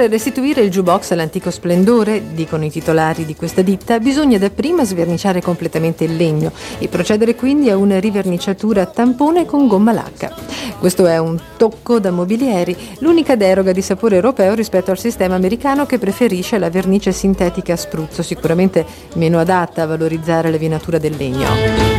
restituire il jukebox all'antico splendore, dicono i titolari di questa ditta, bisogna dapprima sverniciare completamente il legno e procedere quindi a una riverniciatura a tampone con gomma lacca. Questo è un tocco da mobilieri, l'unica deroga di sapore europeo rispetto al sistema americano che preferisce la vernice sintetica a spruzzo, sicuramente meno adatta a valorizzare la venatura del legno.